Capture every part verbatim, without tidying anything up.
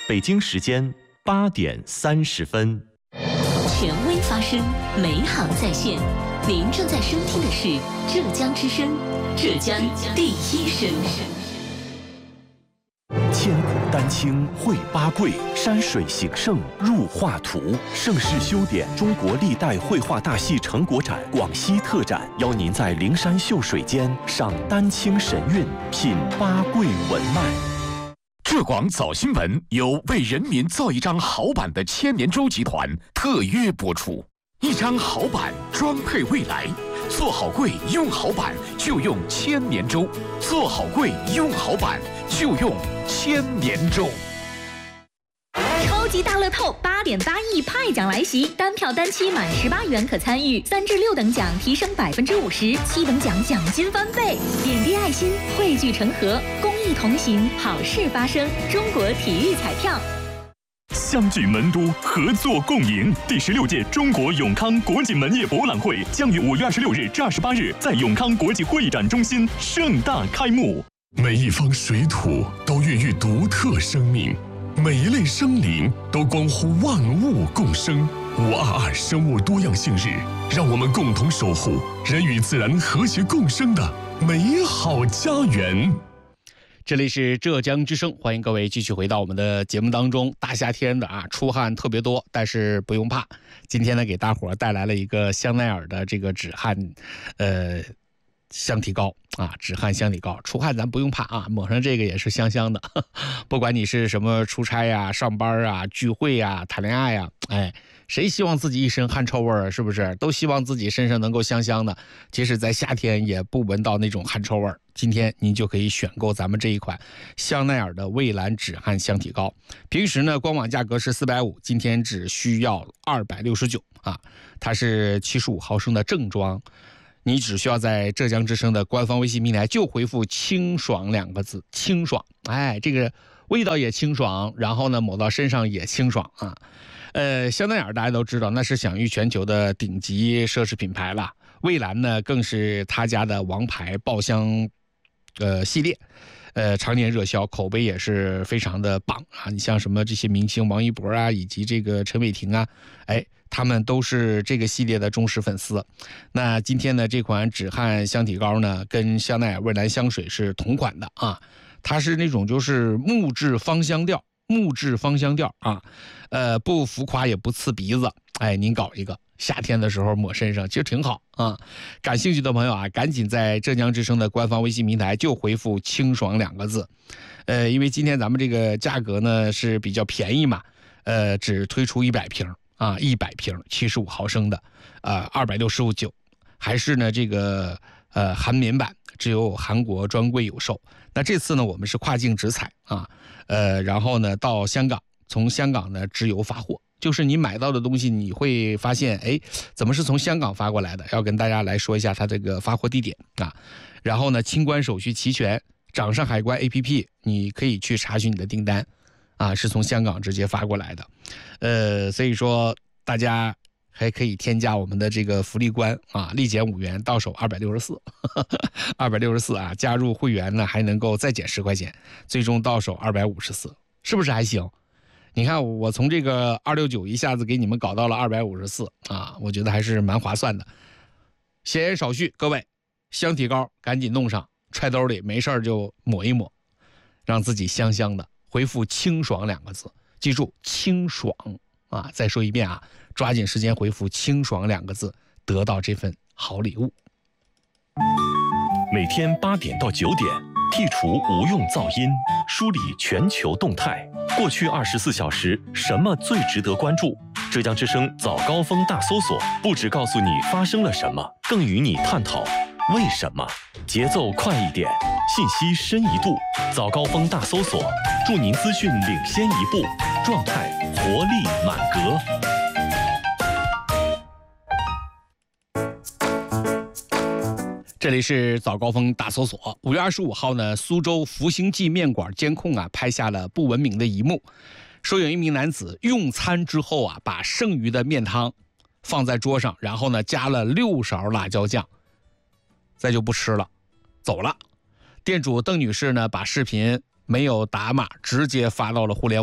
北京时间八点三十分。 权威发声，美好在线。您正在收听的是浙江之声，浙江第一声。 千古丹青绘八桂，山水形胜入画图。盛世修典中国历代绘画大戏成果展广西特展，邀您在灵山秀水间赏丹青神韵，品八桂文脉。 浙广早新闻由为人民造一张好版的千年舟集团特约播出。一张好版装配未来，做好柜用好版就用千年舟，做好柜用好版就用千年舟。 超级大乐透八点八亿派奖来袭，单票单期满十八元可参与，三至六等奖提升百分之五十，七等奖奖金翻倍。点滴爱心，汇聚成河，公益同行，好事发生。中国体育彩票。 相聚门都，合作共赢。第十六届中国永康国际门业博览会将于五月二十六日至二十八日在永康国际会议展中心盛大开幕。 每一方水土都孕育独特生命，每一类生灵都关乎万物共生。五二二生物多样性日，让我们共同守护人与自然和谐共生的美好家园。 这里是浙江之声，欢迎各位继续回到我们的节目当中。大夏天的啊，出汗特别多，但是不用怕。今天呢，给大伙儿带来了一个香奈儿的这个止汗，呃，香体膏啊，止汗香体膏。出汗咱不用怕啊，抹上这个也是香香的。不管你是什么出差呀、上班啊、聚会呀、谈恋爱呀，哎。谁希望自己一身汗臭味儿？是不是都希望自己身上能够香香的？即使在夏天也不闻到那种汗臭味儿。今天您就可以选购咱们这一款香奈儿的蔚蓝止汗香体膏。平时呢，官网价格是四百五，今天只需要二百六十九啊。它是七十五毫升的正装，你只需要在浙江之声的官方微信平台就回复"清爽"两个字，清爽。哎，这个味道也清爽，然后呢，抹到身上也清爽啊。呃，香奈儿大家都知道，那是享誉全球的顶级奢侈品牌了。蔚蓝呢，更是他家的王牌爆香，呃系列，呃常年热销，口碑也是非常的棒啊。你像什么这些明星王一博啊，以及这个陈伟霆啊，哎，他们都是这个系列的忠实粉丝。那今天呢，这款止汗香体膏呢，跟香奈儿蔚蓝香水是同款的啊，它是那种就是木质芳香调。木质芳香调啊，呃，不浮夸也不刺鼻子，哎，您搞一个，夏天的时候抹身上，其实挺好啊。感兴趣的朋友啊，赶紧在浙江之声的官方微信平台就回复"清爽"两个字，呃，因为今天咱们这个价格呢是比较便宜嘛，呃，只推出一百瓶啊，一百瓶七十五毫升的，呃，二百六十九，还是呢这个呃韩棉版，只有韩国专柜有售。那这次呢，我们是跨境直采啊。呃，然后呢，到香港，从香港呢直邮发货，就是你买到的东西，你会发现，哎，怎么是从香港发过来的？要跟大家来说一下它这个发货地点啊。然后呢，清关手续齐全，掌上海关 A P P 你可以去查询你的订单，啊，是从香港直接发过来的。呃，所以说大家还可以添加我们的这个福利关啊，立减五元，到手二百六十四，二百六十四啊！加入会员呢，还能够再减十块钱，最终到手二百五十四，是不是还行？你看我从这个二六九一下子给你们搞到了二百五十四啊，我觉得还是蛮划算的。闲言少叙，各位，香体膏赶紧弄上，揣兜里，没事就抹一抹，让自己香香的。回复"清爽"两个字，记住清爽啊！再说一遍啊！抓紧时间回复"清爽"两个字，得到这份好礼物。 每天八点到九点，剔除无用噪音，梳理全球动态。过去二十四小时，什么最值得关注？浙江之声早高峰大搜索，不只告诉你发生了什么，更与你探讨为什么。节奏快一点，信息深一度。早高峰大搜索，祝您资讯领先一步，状态活力满格。 这里是早高峰大搜索。五月二十五号呢，苏州福兴记面馆监控啊拍下了不文明的一幕，说有一名男子用餐之后啊，把剩余的面汤放在桌上，然后呢加了六勺辣椒酱，再就不吃了，走了。店主邓女士呢，把视频没有打码，直接发到了互联网。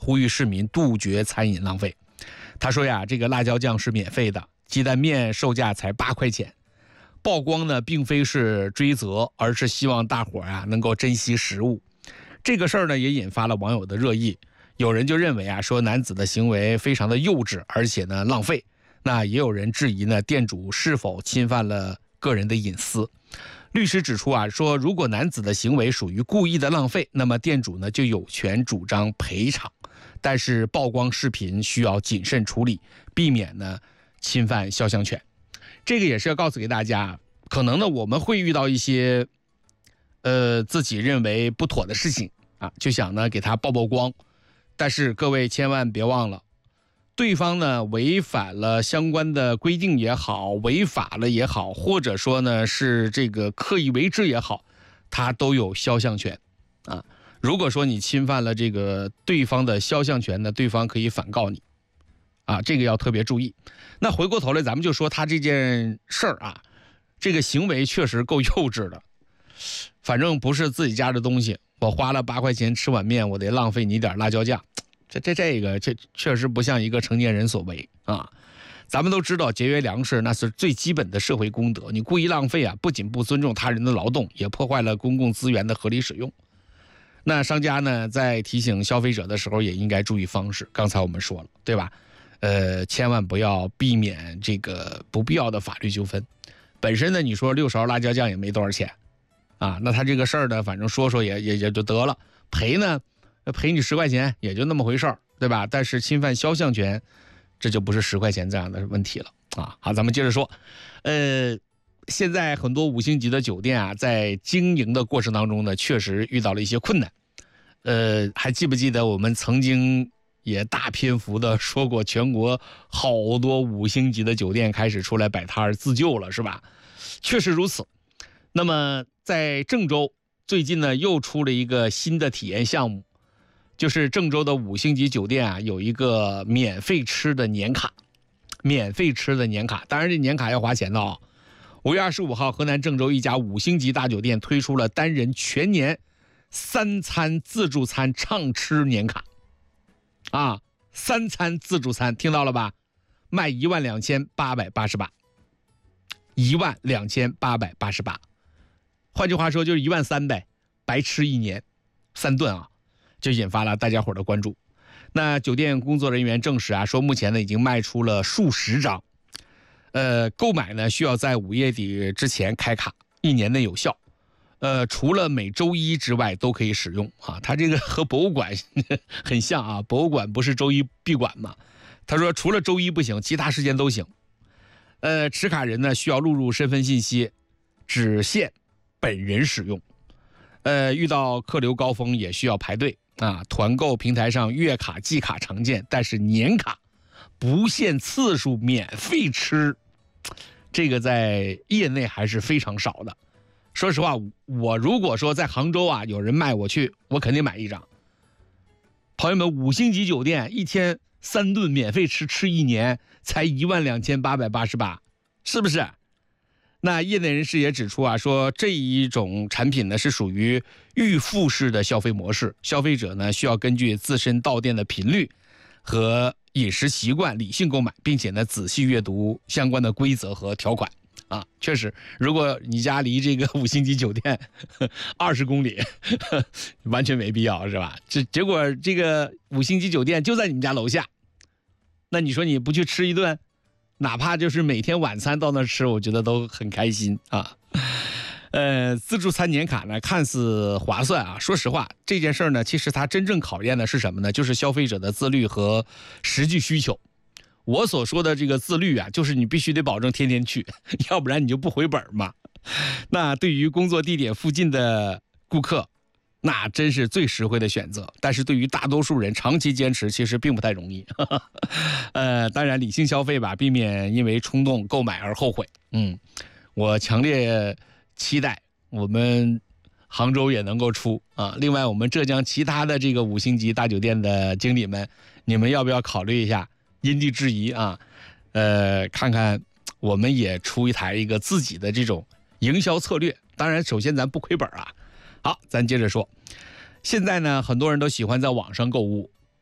呼吁市民杜绝餐饮浪费。他说呀，这个辣椒酱是免费的，鸡蛋面售价才八块钱。曝光呢，并非是追责，而是希望大伙啊能够珍惜食物。这个事儿呢，也引发了网友的热议。有人就认为啊，说男子的行为非常的幼稚，而且呢浪费。那也有人质疑呢，店主是否侵犯了个人的隐私。律师指出啊，说如果男子的行为属于故意的浪费，那么店主呢就有权主张赔偿。但是曝光视频需要谨慎处理，避免呢侵犯肖像权。这个也是要告诉给大家，可能呢我们会遇到一些呃自己认为不妥的事情啊，就想呢给他曝曝光。但是各位千万别忘了，对方呢违反了相关的规定也好，违法了也好，或者说呢是这个刻意为之也好，他都有肖像权啊。如果说你侵犯了这个对方的肖像权呢，对方可以反告你啊，这个要特别注意。那回过头来咱们就说他这件事儿啊，这个行为确实够幼稚的。反正不是自己家的东西，我花了八块钱吃碗面，我得浪费你一点辣椒酱，这这这个这确实不像一个成年人所为啊。咱们都知道节约粮食那是最基本的社会公德，你故意浪费啊，不仅不尊重他人的劳动，也破坏了公共资源的合理使用。那商家呢在提醒消费者的时候也应该注意方式，刚才我们说了对吧，呃，千万不要避免这个不必要的法律纠纷。本身呢你说六勺辣椒酱也没多少钱啊，那他这个事儿呢反正说说也也也就得了，赔呢赔你十块钱也就那么回事儿，对吧？但是侵犯肖像权，这就不是十块钱这样的问题了啊。好，咱们接着说，呃，现在很多五星级的酒店啊，在经营的过程当中呢，确实遇到了一些困难。呃，还记不记得我们曾经也大篇幅的说过，全国好多五星级的酒店开始出来摆摊自救了，是吧？确实如此。那么在郑州最近呢，又出了一个新的体验项目。就是郑州的五星级酒店啊，有一个免费吃的年卡，免费吃的年卡，当然这年卡要花钱的啊。五月二十五号，河南郑州一家五星级大酒店推出了单人全年三餐自助餐畅吃年卡，啊，三餐自助餐，听到了吧？卖一万两千八百八十八，一万两千八百八十八，换句话说就是一万三呗，白吃一年，三顿啊。就引发了大家伙的关注。那酒店工作人员证实啊，说目前呢已经卖出了数十张，呃，购买呢需要在五月底之前开卡，一年内有效。呃，除了每周一之外都可以使用啊。它这个和博物馆很像啊，博物馆不是周一闭馆吗？他说除了周一不行，其他时间都行。呃，持卡人呢需要录入身份信息，只限本人使用。呃，遇到客流高峰也需要排队。啊，团购平台上月卡、季卡常见，但是年卡不限次数免费吃，这个在业内还是非常少的。说实话，我如果说在杭州啊有人卖我去，我肯定买一张。朋友们，五星级酒店一天三顿免费吃，吃一年才一万两千八百八十八，是不是？那业内人士也指出啊，说这一种产品呢是属于预付式的消费模式，消费者呢需要根据自身到店的频率和饮食习惯理性购买，并且呢仔细阅读相关的规则和条款啊。确实，如果你家离这个五星级酒店二十公里，完全没必要，是吧？这结果这个五星级酒店就在你们家楼下，那你说你不去吃一顿？哪怕就是每天晚餐到那吃，我觉得都很开心啊。呃，自助餐年卡呢，看似划算啊。说实话，这件事儿呢，其实它真正考验的是什么呢？就是消费者的自律和实际需求。我所说的这个自律啊，就是你必须得保证天天去，要不然你就不回本嘛。那对于工作地点附近的顾客，那真是最实惠的选择，但是对于大多数人长期坚持其实并不太容易。呃，当然理性消费吧，避免因为冲动购买而后悔。嗯，我强烈期待我们杭州也能够出啊。另外，我们浙江其他的这个五星级大酒店的经理们，你们要不要考虑一下，因地制宜啊？呃，看看我们也出一台一个自己的这种营销策略。当然，首先咱不亏本啊。好，咱接着说，现在呢，很多人都喜欢在网上购物，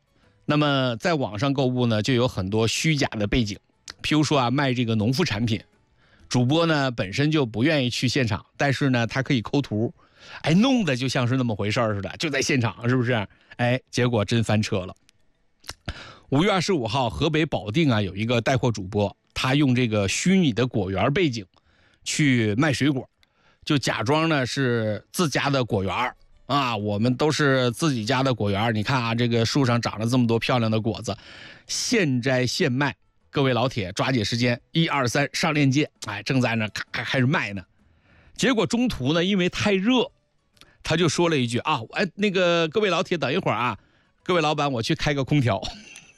那么在网上购物呢，就有很多虚假的背景，譬如说啊，卖这个农副产品，主播呢本身就不愿意去现场，但是呢他可以抠图，哎，弄得就像是那么回事似的，就在现场，是不是？哎，结果真翻车了。五月二十五号，河北保定啊有一个带货主播，他用这个虚拟的果园背景去卖水果，就假装呢是自家的果园啊，我们都是自己家的果园，你看啊，这个树上长了这么多漂亮的果子，现摘现卖。各位老铁，抓紧时间，一二三，上链接，哎，正在那咔咔开始卖呢。结果中途呢，因为太热，他就说了一句啊，哎，那个各位老铁，等一会儿啊，各位老板，我去开个空调。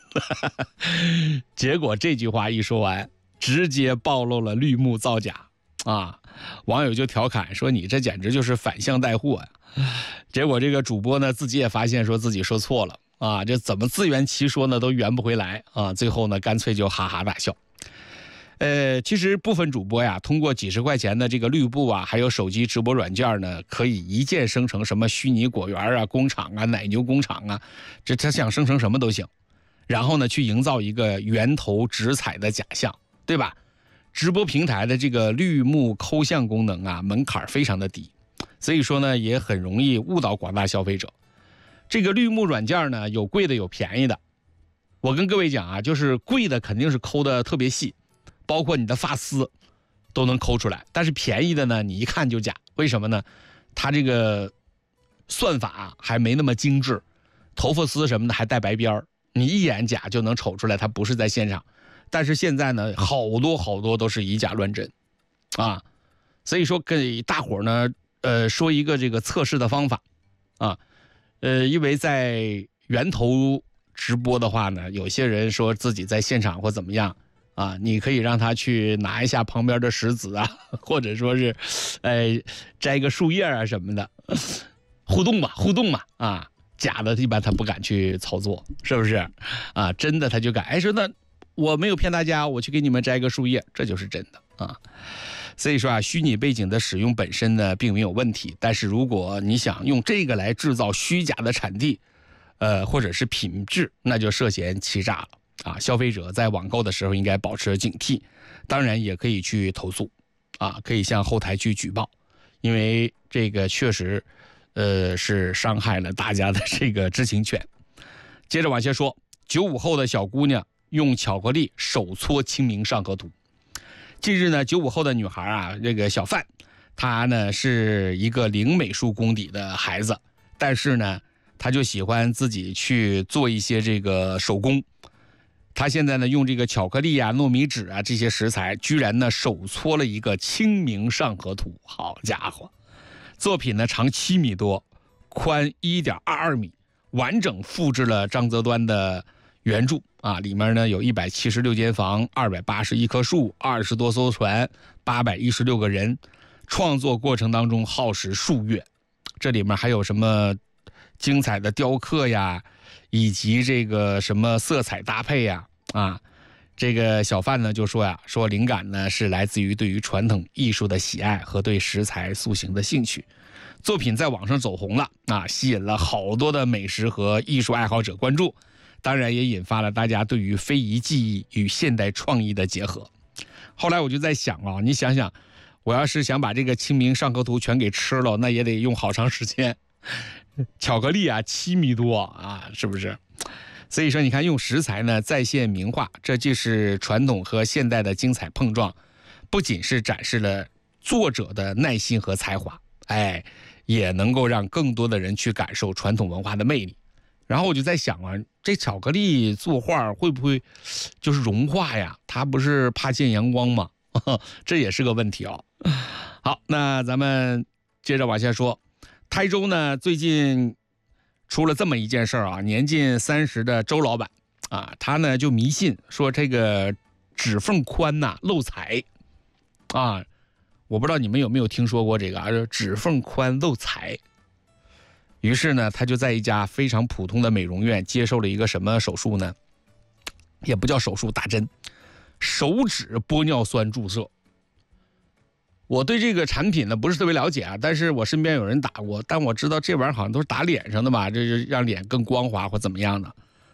结果这句话一说完，直接暴露了绿幕造假啊！网友就调侃说：“你这简直就是反向带货呀！”结果这个主播呢，自己也发现说自己说错了啊，这怎么自圆其说呢，都圆不回来啊！最后呢，干脆就哈哈大笑。呃，其实部分主播呀，通过几十块钱的这个绿布啊，还有手机直播软件呢，可以一键生成什么虚拟果园啊、工厂啊、奶牛工厂啊，这他想生成什么都行。然后呢，去营造一个源头直采的假象，对吧？直播平台的这个绿幕抠像功能啊，门槛非常的低，所以说呢，也很容易误导广大消费者。这个绿幕软件呢，有贵的有便宜的。我跟各位讲啊，就是贵的肯定是抠的特别细，包括你的发丝都能抠出来，但是便宜的呢，你一看就假。为什么呢？它这个算法还没那么精致，头发丝什么的还带白边儿。你一眼假就能瞅出来它不是在现场，但是现在呢，好多好多都是以假乱真，啊，所以说给大伙呢，呃，说一个这个测试的方法，啊，呃，因为在源头直播的话呢，有些人说自己在现场或怎么样，啊，你可以让他去拿一下旁边的石子啊，或者说是，呃，摘个树叶啊什么的，互动吧，互动嘛，啊。假的一般他不敢去操作，是不是啊？真的他就敢。哎，说那我没有骗大家，我去给你们摘个树叶，这就是真的啊。所以说啊，虚拟背景的使用本身呢并没有问题，但是如果你想用这个来制造虚假的产地，呃或者是品质，那就涉嫌欺诈了啊。消费者在网购的时候应该保持警惕，当然也可以去投诉啊，可以向后台去举报，因为这个确实。呃，是伤害了大家的这个知情权。接着往下说，九五后的小姑娘用巧克力手搓清明上河图。近日呢，九五后的女孩啊，这个小范，她呢是一个零美术功底的孩子，但是呢，她就喜欢自己去做一些这个手工。她现在呢，用这个巧克力啊、糯米纸啊这些食材，居然呢手搓了一个清明上河图。好家伙！作品呢长七米多，宽一点二二米，完整复制了张择端的原著啊。里面呢有一百七十六间房，二百八十一棵树，二十多艘船，八百一十六个人。创作过程当中耗时数月，这里面还有什么精彩的雕刻呀，以及这个什么色彩搭配呀啊。这个小范呢就说呀，说灵感呢是来自于对于传统艺术的喜爱和对食材塑形的兴趣。作品在网上走红了啊，吸引了好多的美食和艺术爱好者关注，当然也引发了大家对于非遗技艺与现代创意的结合。后来我就在想啊，你想想，我要是想把这个清明上河图全给吃了，那也得用好长时间。巧克力啊，七米多啊，是不是？所以说你看，用食材呢再现名画，这就是传统和现代的精彩碰撞，不仅是展示了作者的耐心和才华，哎，也能够让更多的人去感受传统文化的魅力。然后我就在想啊，这巧克力作画会不会就是融化呀？它不是怕见阳光吗？这也是个问题哦。好，那咱们接着往下说，台州呢最近出了这么一件事儿啊，年近三十的周老板啊，他呢就迷信说这个指缝宽呐、啊、漏财啊，我不知道你们有没有听说过这个啊，指缝宽漏财。于是呢，他就在一家非常普通的美容院接受了一个什么手术呢？也不叫手术，打针，手指玻尿酸注射。我对这个产品呢不是特别了解啊，但是我身边有人打过，但我知道这玩意儿好像都是打脸上的吧，这是让脸更光滑或怎么样的。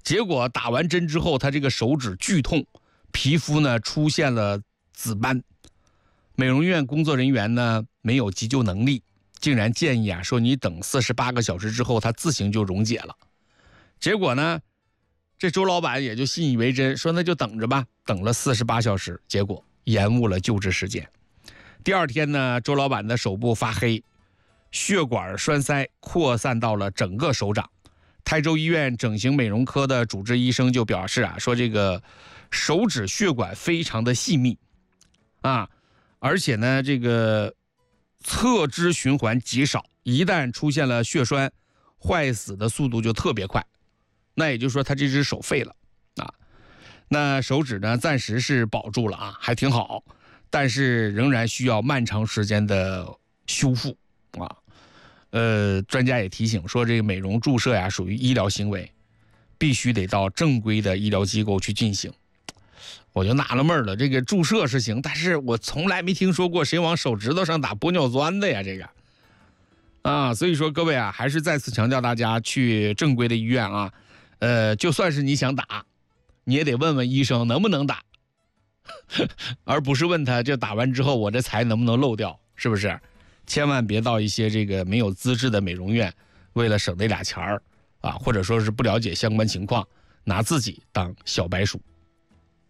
结果打完针之后，他这个手指剧痛，皮肤呢出现了紫斑。美容院工作人员呢没有急救能力，竟然建议啊说你等四十八个小时之后，它自行就溶解了。结果呢，这周老板也就信以为真，说那就等着吧。等了四十八小时，结果延误了救治时间。第二天呢，周老板的手部发黑，血管栓塞扩散到了整个手掌。台州医院整形美容科的主治医生就表示啊，说这个手指血管非常的细密啊，而且呢，这个侧支循环极少，一旦出现了血栓，坏死的速度就特别快。那也就是说，他这只手废了啊。那手指呢，暂时是保住了啊，还挺好，但是仍然需要漫长时间的修复啊。呃，专家也提醒说，这个美容注射呀，属于医疗行为，必须得到正规的医疗机构去进行。我就纳了闷了，这个注射是行，但是我从来没听说过谁往手指头上打玻尿酸的呀，这个啊，所以说各位啊，还是再次强调大家去正规的医院啊，呃，就算是你想打，你也得问问医生能不能打，而不是问他这打完之后我这财能不能漏掉，是不是？千万别到一些这个没有资质的美容院，为了省那俩钱儿啊，或者说是不了解相关情况，拿自己当小白鼠。